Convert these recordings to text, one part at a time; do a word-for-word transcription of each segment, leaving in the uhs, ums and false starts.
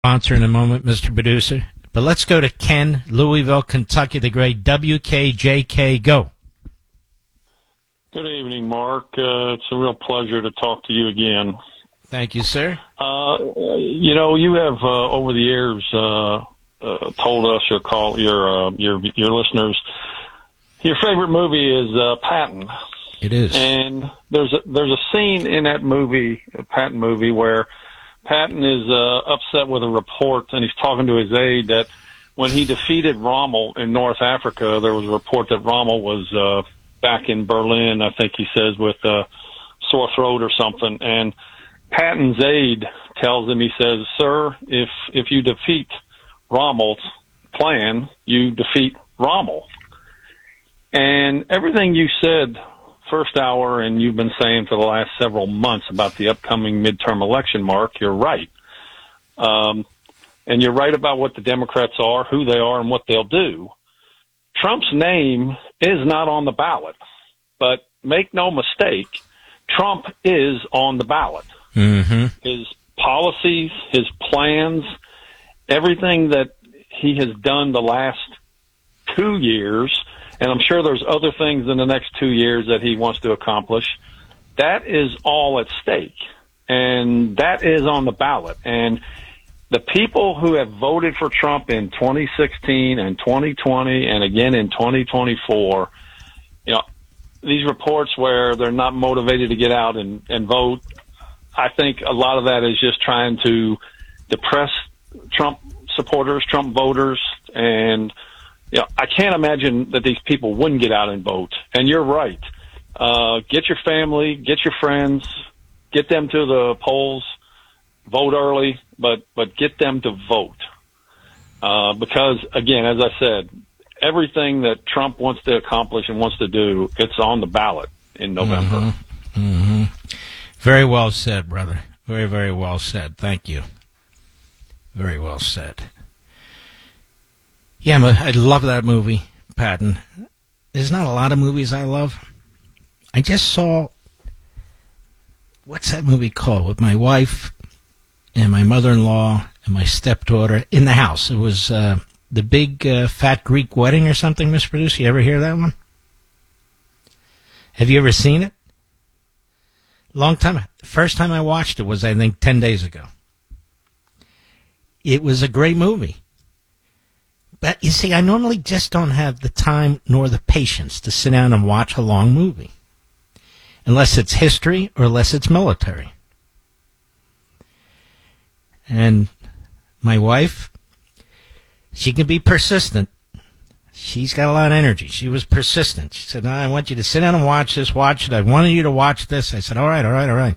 Sponsor in a moment, Mister Producer. But let's go to Ken, Louisville, Kentucky, the great W K J K. Go. Good evening, Mark. Uh, it's a real pleasure to talk to you again. Thank you, sir. Uh, you know, you have uh, over the years uh, uh, told us, your call, your uh, your your listeners, your favorite movie is uh, Patton. It is, and there's a, there's a scene in that movie, a Patton movie, where Patton is uh, upset with a report, and he's talking to his aide that when he defeated Rommel in North Africa, there was a report that Rommel was uh, back in Berlin, I think he says, with a sore throat or something. And Patton's aide tells him, he says, "Sir, if if you defeat Rommel's plan, you defeat Rommel." And everything you said first hour and you've been saying for the last several months about the upcoming midterm election, Mark, you're right. Um, and you're right about what the Democrats are, who they are, and what they'll do. Trump's name is not on the ballot, but make no mistake, Trump is on the ballot. Mm-hmm. His policies, his plans, everything that he has done the last two years, and I'm sure there's other things in the next two years that he wants to accomplish, that is all at stake. And that is on the ballot. And the people who have voted for Trump in twenty sixteen and twenty twenty and again in twenty twenty-four, you know, these reports where they're not motivated to get out and, and vote, I think a lot of that is just trying to depress Trump supporters, Trump voters, and you know, I can't imagine that these people wouldn't get out and vote. And you're right. Uh, get your family, get your friends, get them to the polls, vote early, but, but get them to vote. Uh, because, again, as I said, everything that Trump wants to accomplish and wants to do, it's on the ballot in November. Mm-hmm. Mm-hmm. Very well said, brother. Very, very well said. Thank you. Very well said. Yeah, but I love that movie, Patton. There's not a lot of movies I love. I just saw, what's that movie called, with my wife and my mother-in-law and my stepdaughter in the house. It was uh, The Big uh, Fat Greek Wedding or something, Mister Producer. You ever hear that one? Have you ever seen it? Long time. The first time I watched it was, I think, ten days ago. It was a great movie. But, you see, I normally just don't have the time nor the patience to sit down and watch a long movie. Unless it's history or unless it's military. And my wife, she can be persistent. She's got a lot of energy. She was persistent. She said, no, I want you to sit down and watch this, watch it. I wanted you to watch this. I said, all right, all right, all right.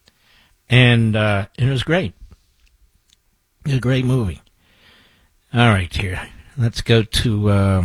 And uh, it was great. It was a great movie. All right, here. Let's go to, uh,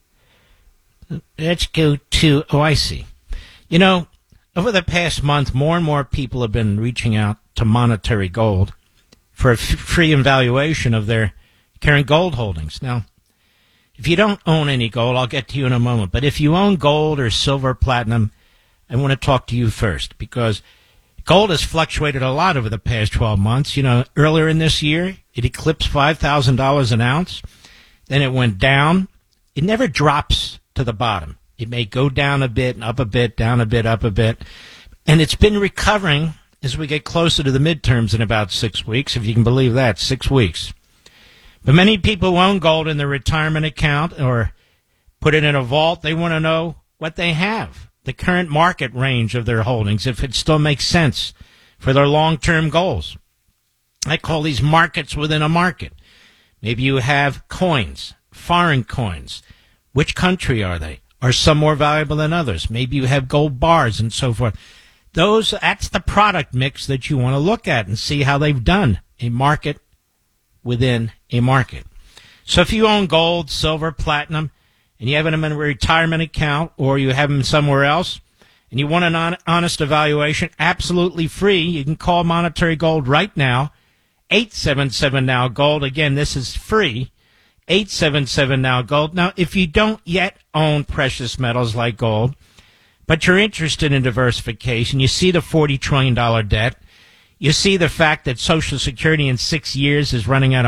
let's go to, oh, I see. You know, over the past month, more and more people have been reaching out to Monetary Gold for a f- free evaluation of their current gold holdings. Now, if you don't own any gold, I'll get to you in a moment. But if you own gold or silver, platinum, I want to talk to you first because gold has fluctuated a lot over the past twelve months. You know, earlier in this year, it eclipsed five thousand dollars an ounce. Then it went down. It never drops to the bottom. It may go down a bit, up a bit, down a bit, up a bit. And it's been recovering as we get closer to the midterms in about six weeks, if you can believe that, six weeks. But many people who own gold in their retirement account or put it in a vault, they want to know what they have, the current market range of their holdings, if it still makes sense for their long-term goals. I call these markets within a market. Maybe you have coins, foreign coins. Which country are they? Are some more valuable than others? Maybe you have gold bars and so forth. Those, that's the product mix that you want to look at and see how they've done. A market within a market. So if you own gold, silver, platinum, and you have them in a retirement account or you have them somewhere else, and you want an on, honest evaluation, absolutely free, you can call Monetary Gold right now, eight seven seven now gold. Again, this is free, eight seven seven now gold. Now, if you don't yet own precious metals like gold, but you're interested in diversification, you see the forty trillion dollars debt, You see the fact that Social Security in six years is running out of